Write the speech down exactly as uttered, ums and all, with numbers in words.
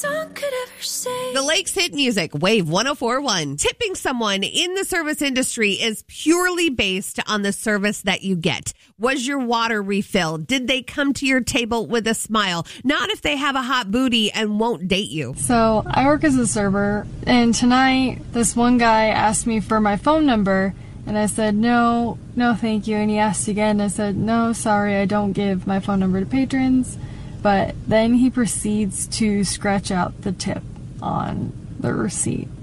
The Lakes Hit Music, Wave one oh four point one. Tipping someone in the service industry is purely based on the service that you get. Was your water refilled? Did they come to your table with a smile? Not if they have a hot booty and won't date you. So I work as a server, and tonight this one guy asked me for my phone number, and I said, no, no thank you. And he asked again, and I said, no, sorry, I don't give my phone number to patrons. But then he proceeds to scratch out the tip on the receipt.